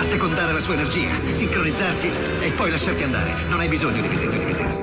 assecondare la sua energia, sincronizzarti e poi lasciarti andare. Non hai bisogno di vedere.